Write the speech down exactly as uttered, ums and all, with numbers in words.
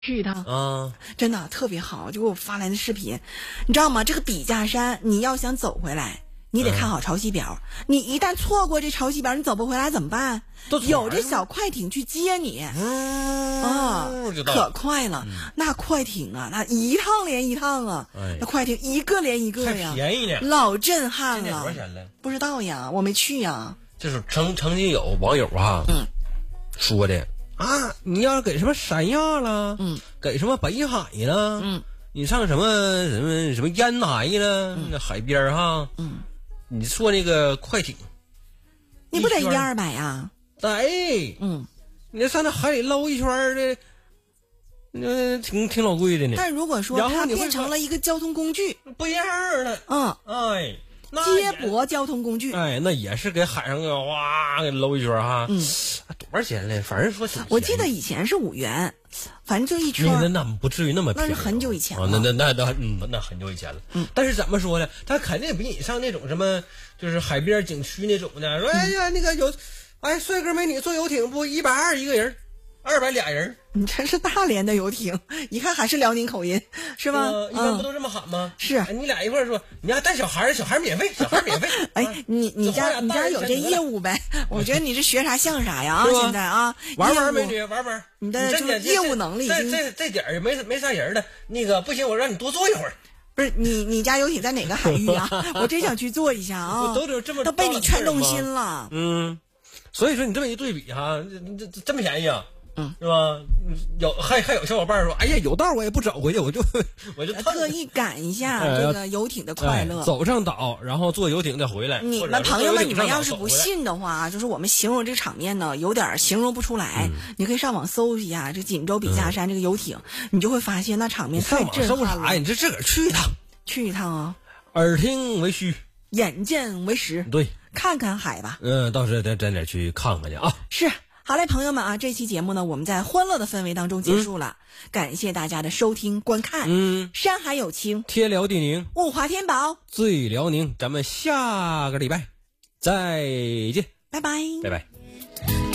去一趟啊， 真的特别好，就给我发来的视频，你知道吗？这个笔架山，你要想走回来，你得看好潮汐表。嗯、你一旦错过这潮汐表，你走不回来怎么办？有这小快艇去接你， 嗯啊，可快了、 嗯。 那快艇啊，那一趟连一趟啊， 哎、 那快艇一个连一个呀， 便宜呢， 老震撼了。 多少钱了？ 不知道呀，我没去呀。 就是曾曾经有网友啊， 嗯， 说的。啊，你要给什么三亚了， 嗯， 给什么北海了， 嗯， 你上什么什么什么烟台了，那、嗯、海边哈， 嗯， 你坐那个快艇， 你不得一二百呀？ 得， 嗯， 你上那海里捞一圈的，那、呃、挺挺老贵的呢。 但如果说它变成了一个交通工具， 不一样了， 嗯， 哎。 接驳交通工具， 哎，那也是给海上给哇给搂一圈哈。 嗯， 多少钱嘞？反正说我记得以前是五元，反正就一圈。 那那不至于那么便宜， 那是很久以前了。 哦、那那那那嗯，那很久以前了。 嗯， 但是怎么说呢？他肯定比你上那种什么，就是海边景区那种的。说哎呀，那个有，哎，帅哥美女坐游艇不一百二一个人。二百俩人， 你这是大连的游艇，一看还是辽宁口音，是吗？ 呃、一般不都这么喊吗？ 嗯、是、 哎，你俩一块儿说，你要带小孩，小孩免费，小孩免费。 哎，啊、你你家你家有这业务呗？我觉得你这学啥像啥呀啊！现在啊， 玩玩美女，玩玩。 你的这业务能力已经这这点儿没没啥人了。那个不行，我让你多坐一会儿。 不是你你家游艇在哪个海域啊？我真想去坐一下啊！ 都有这么都被你劝动心了。 嗯，所以说你这么一对比哈，这这这么便宜啊？ 嗯， 是吧？有还还有小伙伴说，哎呀，有道我也不走回去，我就我就特意赶一下这个游艇的快乐， 哎、走上岛，然后坐游艇再回来。 你们朋友们，你们要是不信的话，就是我们形容这个场面呢，有点形容不出来。嗯、你可以上网搜一下这锦州笔架山这个游艇，嗯、你就会发现那场面太震撼了。 上网搜啥呀？你这自个儿去一趟， 去一趟啊！ 耳听为虚， 眼见为实。 对， 看看海吧。 嗯，到时候咱咱得去看看去啊。 是。好嘞，朋友们啊，这期节目呢，我们在欢乐的氛围当中结束了，嗯、感谢大家的收听观看。 嗯， 山海有情， 天辽地宁， 物华天宝， 最辽宁。咱们下个礼拜再见， 拜拜， 拜拜。